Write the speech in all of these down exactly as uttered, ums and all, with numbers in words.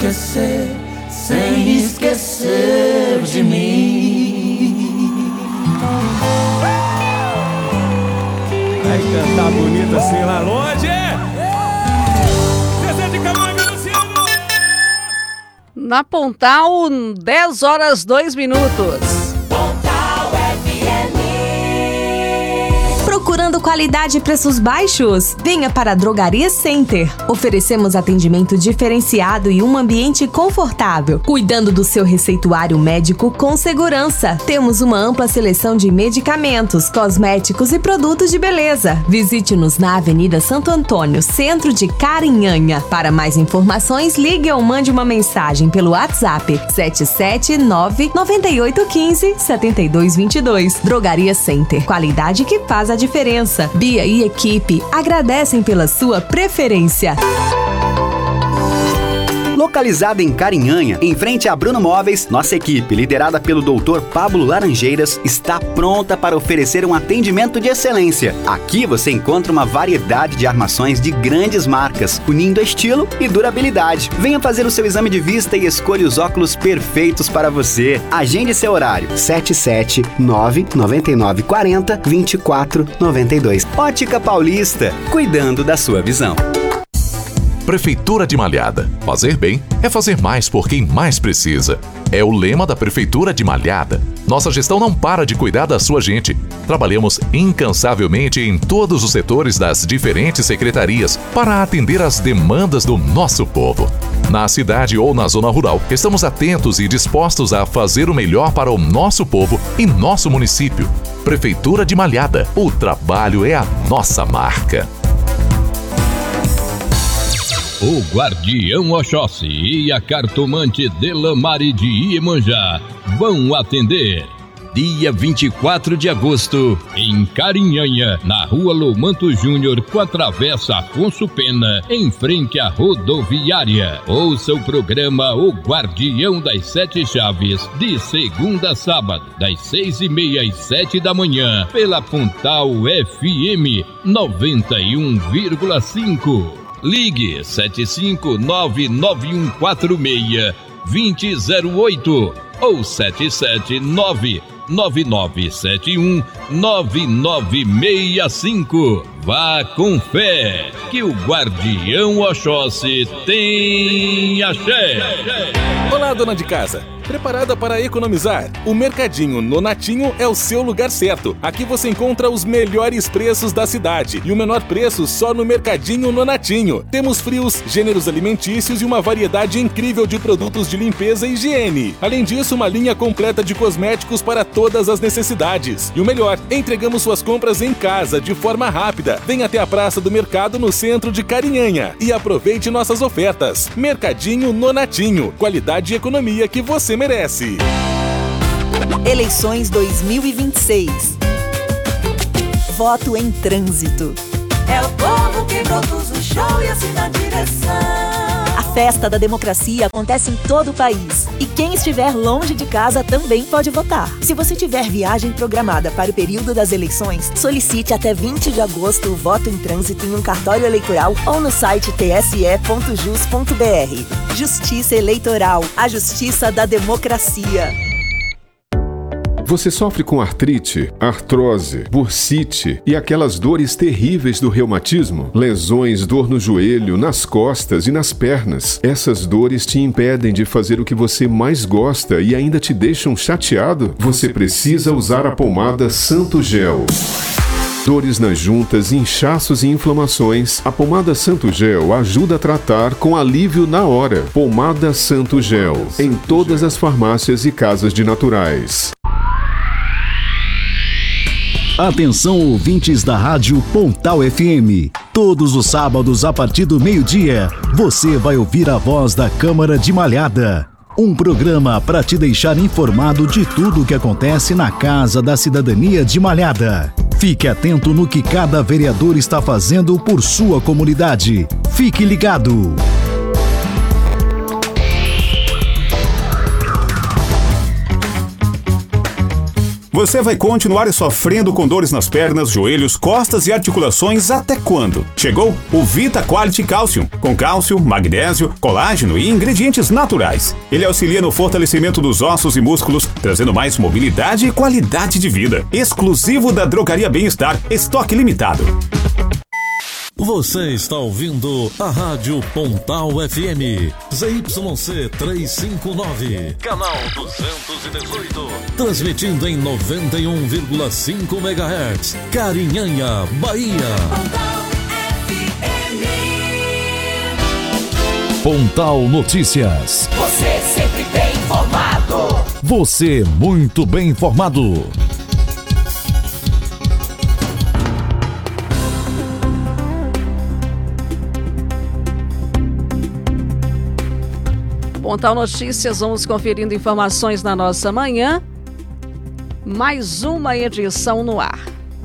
esquecer, sem esquecer de mim. Vai cantar bonito assim lá longe. Zezé de Camargo e Luciano. Na Pontal, dez horas, dois minutos. Procurando qualidade e preços baixos? Venha para a Drogaria Center. Oferecemos atendimento diferenciado e um ambiente confortável, cuidando do seu receituário médico com segurança. Temos uma ampla seleção de medicamentos, cosméticos e produtos de beleza. Visite-nos na Avenida Santo Antônio, centro de Carinhanha. Para mais informações, ligue ou mande uma mensagem pelo WhatsApp sete sete nove, nove oito um cinco, sete dois dois dois. Drogaria Center. Qualidade que faz a diferença. Bia e equipe agradecem pela sua preferência. Localizada em Carinhanha, em frente a Bruno Móveis, nossa equipe, liderada pelo doutor Pablo Laranjeiras, está pronta para oferecer um atendimento de excelência. Aqui você encontra uma variedade de armações de grandes marcas, unindo estilo e durabilidade. Venha fazer o seu exame de vista e escolha os óculos perfeitos para você. Agende seu horário. sete sete nove, nove nove quatro zero, dois quatro nove dois. Ótica Paulista, cuidando da sua visão. Prefeitura de Malhada. Fazer bem é fazer mais por quem mais precisa. É o lema da Prefeitura de Malhada. Nossa gestão não para de cuidar da sua gente. Trabalhamos incansavelmente em todos os setores das diferentes secretarias para atender às demandas do nosso povo. Na cidade ou na zona rural, estamos atentos e dispostos a fazer o melhor para o nosso povo e nosso município. Prefeitura de Malhada. O trabalho é a nossa marca. O Guardião Oxóssi e a cartomante Delamare de Iemanjá vão atender. Dia vinte e quatro de agosto, em Carinhanha, na Rua Lomanto Júnior, com a Travessa Afonso Pena, em frente à rodoviária. Ouça o programa O Guardião das Sete Chaves, de segunda a sábado, das seis e meia às sete da manhã, pela Pontal F M noventa e um vírgula cinco. Ligue sete cinco nove nove um quatro seis, dois zero zero oito ou sete sete nove nove nove sete um nove nove seis cinco. Vá com fé, que o Guardião Oxóssi tem axé. Olá, dona de casa. Preparada para economizar? O Mercadinho Nonatinho é o seu lugar certo. Aqui você encontra os melhores preços da cidade e o menor preço só no Mercadinho Nonatinho. Temos frios, gêneros alimentícios e uma variedade incrível de produtos de limpeza e higiene. Além disso, uma linha completa de cosméticos para todas as necessidades. E o melhor, entregamos suas compras em casa de forma rápida. Venha até a Praça do Mercado no centro de Carinhanha e aproveite nossas ofertas. Mercadinho Nonatinho. Qualidade e economia que você merece. Eleições dois mil e vinte e seis. Voto em trânsito. É o povo que produz o show e assina a direção. A festa da democracia acontece em todo o país. E quem estiver longe de casa também pode votar. Se você tiver viagem programada para o período das eleições, solicite até vinte de agosto o voto em trânsito em um cartório eleitoral ou no site t s e ponto jus ponto b r. Justiça Eleitoral, a justiça da democracia. Você sofre com artrite, artrose, bursite e aquelas dores terríveis do reumatismo? Lesões, dor no joelho, nas costas e nas pernas. Essas dores te impedem de fazer o que você mais gosta e ainda te deixam chateado? Você precisa usar a pomada Santo Gel. Dores nas juntas, inchaços e inflamações. A pomada Santo Gel ajuda a tratar com alívio na hora. Pomada Santo Gel, em todas as farmácias e casas de naturais. Atenção, ouvintes da Rádio Pontal F M. Todos os sábados, a partir do meio-dia, você vai ouvir a voz da Câmara de Malhada. Um programa para te deixar informado de tudo o que acontece na Casa da Cidadania de Malhada. Fique atento no que cada vereador está fazendo por sua comunidade. Fique ligado. Você vai continuar sofrendo com dores nas pernas, joelhos, costas e articulações até quando? Chegou o Vita Quality Calcium, com cálcio, magnésio, colágeno e ingredientes naturais. Ele auxilia no fortalecimento dos ossos e músculos, trazendo mais mobilidade e qualidade de vida. Exclusivo da Drogaria Bem-Estar, estoque limitado. Você está ouvindo a Rádio Pontal F M, Z Y C trezentos e cinquenta e nove, canal duzentos e dezoito, transmitindo em noventa e um vírgula cinco megahertz, Carinhanha, Bahia. Pontal Notícias. Você sempre bem informado. Você muito bem informado. Pontal Notícias, vamos conferindo informações na nossa manhã. Mais uma edição no ar.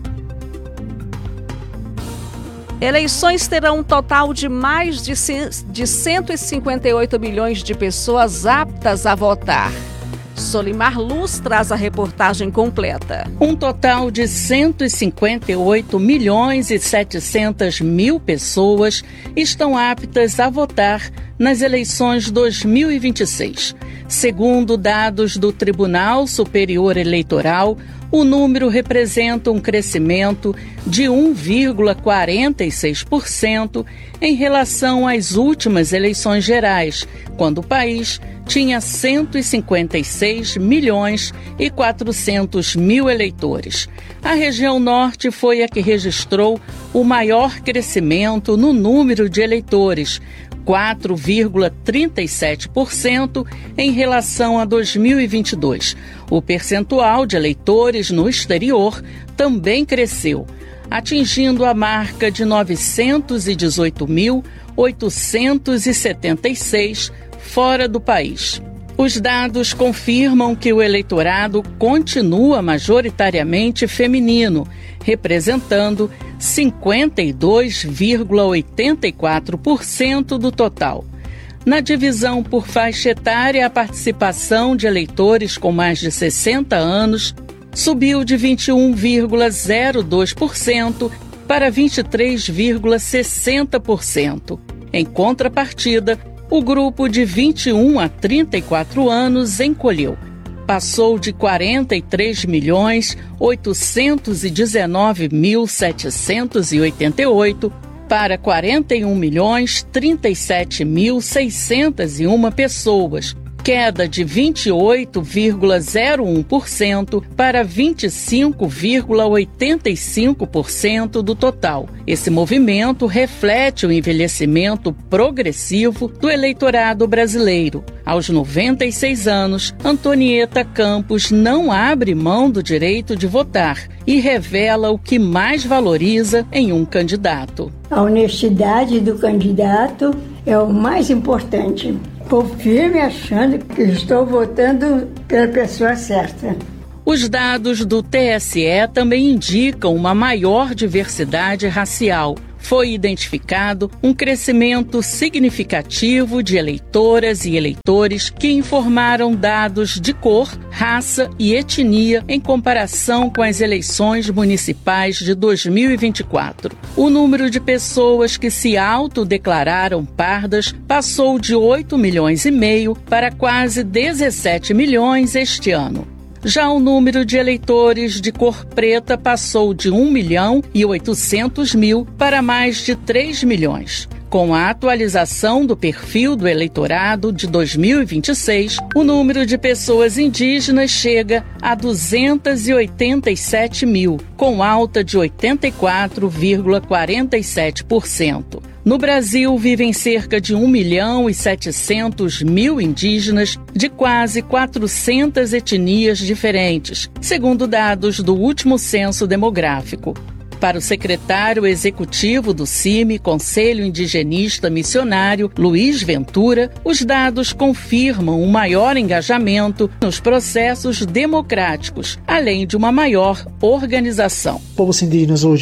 Eleições terão um total de mais de cento e cinquenta e oito milhões de pessoas aptas a votar. Solimar Luz traz a reportagem completa. Um total de cento e cinquenta e oito milhões e setecentas mil pessoas estão aptas a votar nas eleições dois mil e vinte e seis. Segundo dados do Tribunal Superior Eleitoral, o número representa um crescimento de um vírgula quarenta e seis por cento em relação às últimas eleições gerais, quando o país tinha cento e cinquenta e seis milhões e quatrocentos mil eleitores. A região norte foi a que registrou o maior crescimento no número de eleitores, quatro vírgula trinta e sete por cento em relação a dois mil e vinte e dois. O percentual de eleitores no exterior também cresceu, atingindo a marca de novecentos e dezoito mil oitocentos e setenta e seis fora do país. Os dados confirmam que o eleitorado continua majoritariamente feminino, representando cinquenta e dois vírgula oitenta e quatro por cento do total. Na divisão por faixa etária, a participação de eleitores com mais de sessenta anos subiu de vinte e um vírgula zero dois por cento para vinte e três vírgula sessenta por cento. Em contrapartida, o grupo de vinte e um a trinta e quatro anos encolheu. Passou de quarenta e três milhões oitocentos e dezenove mil setecentos e oitenta e oito para quarenta e um milhões trinta e sete mil seiscentos e uma pessoas, queda de vinte e oito vírgula zero um por cento para vinte e cinco vírgula oitenta e cinco por cento do total. Esse movimento reflete o envelhecimento progressivo do eleitorado brasileiro. Aos noventa e seis anos, Antonieta Campos não abre mão do direito de votar e revela o que mais valoriza em um candidato. A honestidade do candidato é o mais importante. Estou firme achando que estou votando pela pessoa certa. Os dados do T S E também indicam uma maior diversidade racial. Foi identificado um crescimento significativo de eleitoras e eleitores que informaram dados de cor, raça e etnia em comparação com as eleições municipais de dois mil e vinte e quatro. O número de pessoas que se autodeclararam pardas passou de oito milhões e meio para quase dezessete milhões este ano. Já o número de eleitores de cor preta passou de um milhão e oitocentos mil para mais de três milhões. Com a atualização do perfil do eleitorado de dois mil e vinte e seis, o número de pessoas indígenas chega a duzentos e oitenta e sete mil, com alta de oitenta e quatro vírgula quarenta e sete por cento. No Brasil, vivem cerca de um milhão e setecentos mil indígenas de quase quatrocentas etnias diferentes, segundo dados do último censo demográfico. Para o secretário executivo do C I M, Conselho Indigenista Missionário, Luiz Ventura, os dados confirmam um maior engajamento nos processos democráticos, além de uma maior organização. Povos indígenas hoje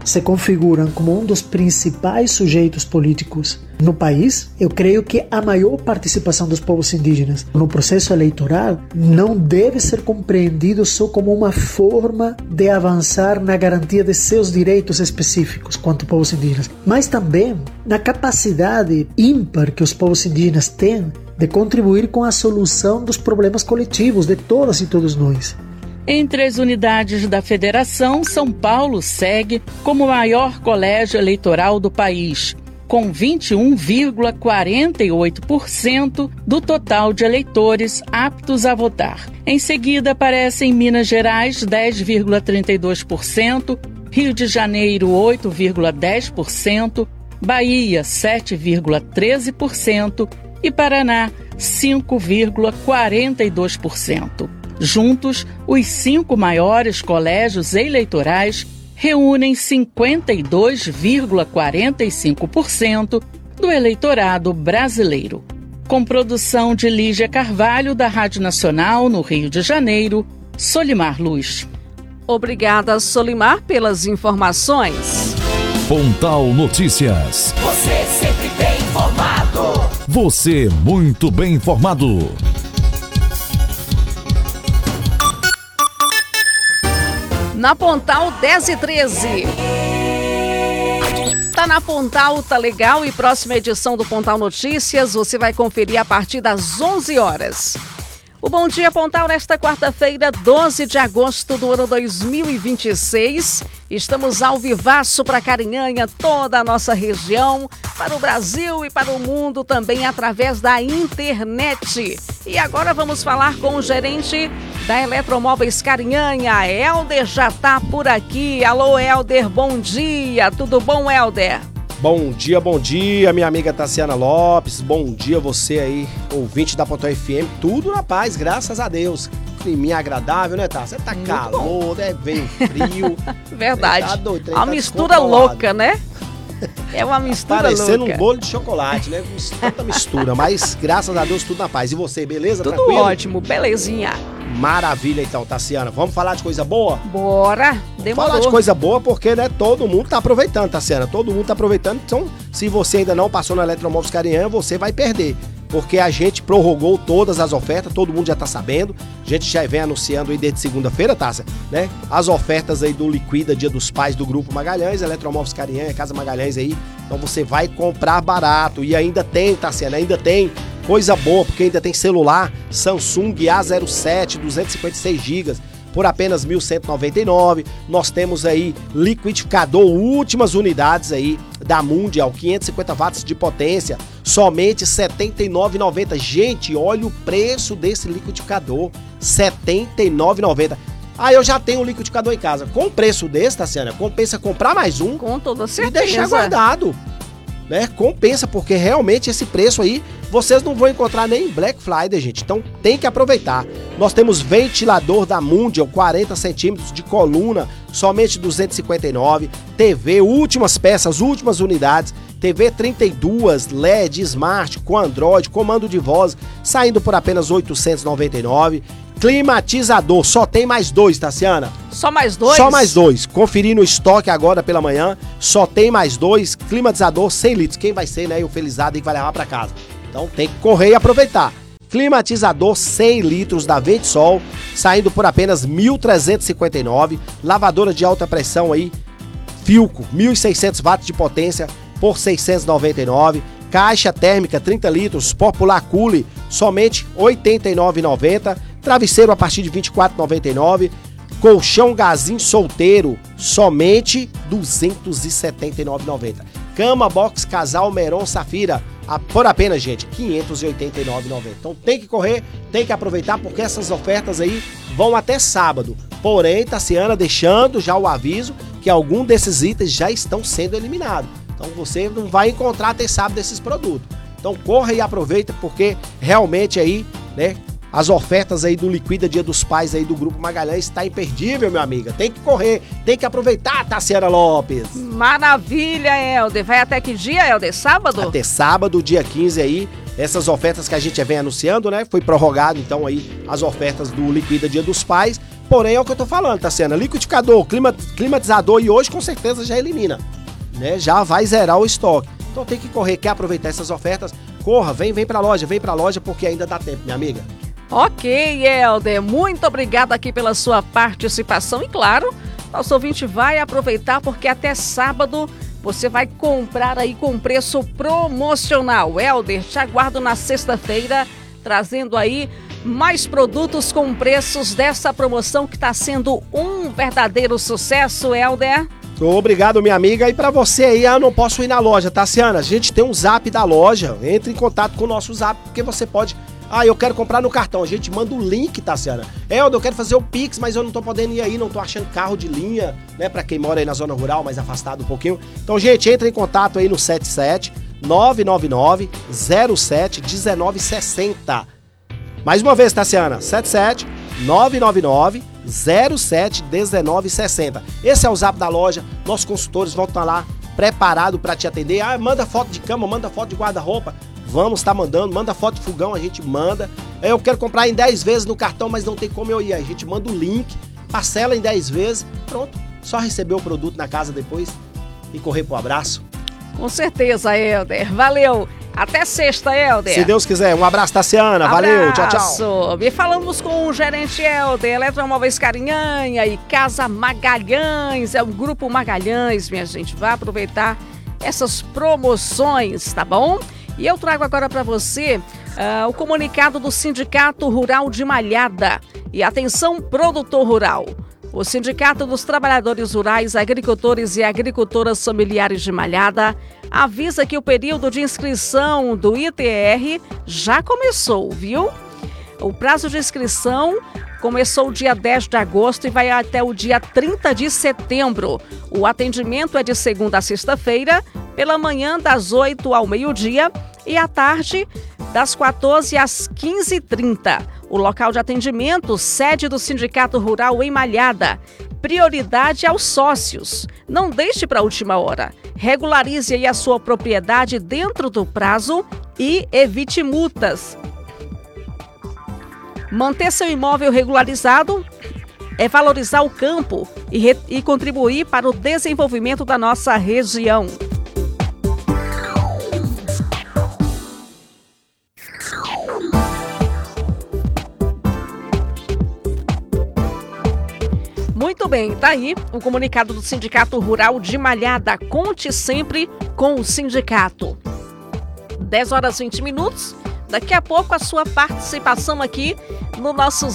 se configuram como um dos principais sujeitos políticos no país, eu creio que a maior participação dos povos indígenas no processo eleitoral não deve ser compreendido só como uma forma de avançar na garantia de seus direitos específicos quanto povos indígenas, mas também na capacidade ímpar que os povos indígenas têm de contribuir com a solução dos problemas coletivos de todas e todos nós. Entre as unidades da federação, São Paulo segue como o maior colégio eleitoral do país, com vinte e um vírgula quarenta e oito por cento do total de eleitores aptos a votar. Em seguida aparecem Minas Gerais, dez vírgula trinta e dois por cento, Rio de Janeiro, oito vírgula dez por cento, Bahia, sete vírgula treze por cento e Paraná, cinco vírgula quarenta e dois por cento. Juntos, os cinco maiores colégios eleitorais reúnem cinquenta e dois vírgula quarenta e cinco por cento do eleitorado brasileiro. Com produção de Lígia Carvalho, da Rádio Nacional, no Rio de Janeiro, Solimar Luz. Obrigada, Solimar, pelas informações. Pontal Notícias. Você sempre bem informado. Você muito bem informado. Na Pontal dez e treze. Tá na Pontal, tá legal, e próxima edição do Pontal Notícias você vai conferir a partir das onze horas. O Bom Dia Pontal nesta quarta-feira, doze de agosto do ano dois mil e vinte e seis. Estamos ao vivaço para Carinhanha, toda a nossa região, para o Brasil e para o mundo também através da internet. E agora vamos falar com o gerente da Eletromóveis Carinhanha, Helder já tá por aqui. Alô, Helder, bom dia. Tudo bom, Helder? Bom dia, bom dia, minha amiga Tassiana Lopes. Bom dia você aí, ouvinte da Pontal F M. Tudo na paz, graças a Deus. Climinha agradável, né, Tá? Você tá muito calor, bom. Né? Veio frio. Verdade. Tá doido, uma tá mistura louca, né? É uma mistura Parecendo louca. um bolo de chocolate, né? Tanta mistura, mas graças a Deus tudo na paz. E você, beleza? Tudo Tranquilo? ótimo, belezinha. Maravilha então, Tassiana. Vamos falar de coisa boa? Bora, demorou. Falar de coisa boa porque, né, todo mundo tá aproveitando, Tassiana. Todo mundo tá aproveitando. Então, se você ainda não passou na Eletromóveis Carinhanha, você vai perder. Porque a gente prorrogou todas as ofertas, todo mundo já tá sabendo. A gente já vem anunciando aí desde segunda-feira, Tássia, né? As ofertas aí do Liquida Dia dos Pais do Grupo Magalhães, Eletromóveis Carinhanha, Casa Magalhães aí. Então você vai comprar barato. E ainda tem, Tassiana, ainda tem coisa boa, porque ainda tem celular Samsung A zero sete, duzentos e cinquenta e seis gigas, por apenas mil cento e noventa e nove reais. Nós temos aí liquidificador, últimas unidades aí da Mundial, quinhentos e cinquenta watts de potência, somente setenta e nove reais e noventa centavos. Gente, olha o preço desse liquidificador, setenta e nove reais e noventa centavos. Ah, eu já tenho um liquidificador em casa. Com preço desse, Tassiana, compensa comprar mais um. Com toda certeza. E deixar guardado. Né? Compensa, porque realmente esse preço aí vocês não vão encontrar nem em Black Friday, gente. Então tem que aproveitar. Nós temos ventilador da Mundial, quarenta centímetros de coluna, somente duzentos e cinquenta e nove reais. T V, últimas peças, últimas unidades. T V trinta e dois, L E D, Smart, com Android, comando de voz, saindo por apenas oitocentos e noventa e nove reais. Climatizador, só tem mais dois, Tassiana. Só mais dois? Só mais dois. Conferindo o estoque agora pela manhã, só tem mais dois. Climatizador cem litros. Quem vai ser, né, o felizado aí que vai levar pra casa. Então tem que correr e aproveitar. Climatizador cem litros da Ventesol, saindo por apenas mil trezentos e cinquenta e nove reais. Lavadora de alta pressão aí, Filco, mil e seiscentos watts de potência por seiscentos e noventa e nove reais. Caixa térmica trinta litros, Popular Cooler, somente oitenta e nove reais e noventa centavos. Travesseiro a partir de vinte e quatro reais e noventa e nove centavos. Colchão Gazinho solteiro, somente duzentos e setenta e nove reais e noventa centavos. Cama Box Casal Meron Safira, a, por apenas, gente, quinhentos e oitenta e nove reais e noventa centavos. Então tem que correr, tem que aproveitar, porque essas ofertas aí vão até sábado. Porém, Tassiana deixando já o aviso que algum desses itens já estão sendo eliminados. Então você não vai encontrar até sábado esses produtos. Então corra e aproveita, porque realmente aí, né, as ofertas aí do Liquida Dia dos Pais aí do Grupo Magalhães está imperdível, minha amiga. Tem que correr, tem que aproveitar, Tassiana Lopes. Maravilha, Helder. Vai até que dia, Helder? Sábado? Até sábado, dia quinze aí. Essas ofertas que a gente vem anunciando, né? Foi prorrogado, então, aí, as ofertas do Liquida Dia dos Pais. Porém, é o que eu tô falando, Tassiana. Liquidificador, clima, climatizador e hoje com certeza já elimina, né? Já vai zerar o estoque. Então tem que correr, quer aproveitar essas ofertas? Corra, vem, vem pra loja, vem pra loja porque ainda dá tempo, minha amiga. Ok, Helder, muito obrigada aqui pela sua participação e claro, nosso ouvinte vai aproveitar porque até sábado você vai comprar aí com preço promocional. Helder, te aguardo na sexta-feira trazendo aí mais produtos com preços dessa promoção que está sendo um verdadeiro sucesso, Helder. Obrigado, minha amiga. E pra você aí, eu não posso ir na loja, Tassiana. A gente tem um zap da loja. Entre em contato com o nosso zap, porque você pode... Ah, eu quero comprar no cartão. A gente manda o link, Tassiana. Helder, eu quero fazer o Pix, mas eu não tô podendo ir aí, não tô achando carro de linha, né? Pra quem mora aí na zona rural, mais afastado um pouquinho. Então, gente, entra em contato aí no sete sete nove nove nove zero sete um nove seis zero. Mais uma vez, Tassiana, sete sete nove nove nove zero sete um nove seis zero. Esse é o zap da loja. Nossos consultores vão estar lá preparados para te atender. Ah, manda foto de cama, manda foto de guarda-roupa. Vamos estar tá mandando, manda foto de fogão, a gente manda. Eu quero comprar em dez vezes no cartão, mas não tem como eu ir. A gente manda o link, parcela em dez vezes, pronto. Só receber o produto na casa depois e correr pro abraço. Com certeza, Helder. Valeu. Até sexta, Helder. Se Deus quiser. Um abraço, Tassiana. Abraço. Valeu. Tchau, tchau. E falamos com o gerente Helder, Eletromóveis Carinhanha e Casa Magalhães. É o Grupo Magalhães, minha gente. Vai aproveitar essas promoções, tá bom? E eu trago agora para você uh, o comunicado do Sindicato Rural de Malhada. E atenção, produtor rural. O Sindicato dos Trabalhadores Rurais, Agricultores e Agricultoras Familiares de Malhada avisa que o período de inscrição do I T R já começou, viu? O prazo de inscrição começou dia dez de agosto e vai até o dia trinta de setembro. O atendimento é de segunda a sexta-feira, pela manhã das oito ao meio-dia e à tarde das quatorze às quinze e trinta. O local de atendimento, sede do Sindicato Rural em Malhada. Prioridade aos sócios. Não deixe para a última hora. Regularize aí a sua propriedade dentro do prazo e evite multas. Manter seu imóvel regularizado é valorizar o campo e, re- e contribuir para o desenvolvimento da nossa região. Muito bem, tá aí o comunicado do Sindicato Rural de Malhada. Conte sempre com o sindicato. dez horas e vinte minutos. Daqui a pouco a sua participação aqui no nosso